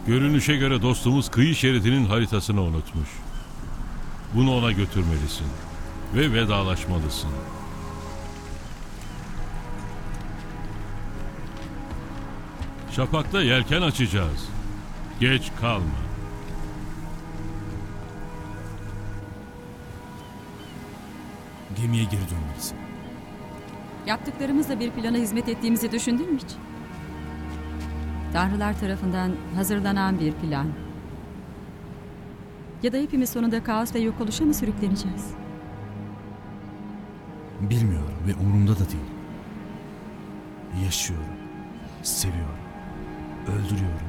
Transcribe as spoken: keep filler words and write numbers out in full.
Görünüşe göre dostumuz kıyı şeridinin haritasını unutmuş. Bunu ona götürmelisin ve vedalaşmalısın. Şafak'ta yelken açacağız. Geç kalma. Gemiye geri dönmelisin. Yaptıklarımızla bir plana hizmet ettiğimizi düşündün mü hiç? Tanrılar tarafından hazırlanan bir plan. Ya da hepimiz sonunda kaos ve yok oluşa mı sürükleneceğiz? Bilmiyorum ve umurumda da değil. Yaşıyorum, seviyorum, öldürüyorum.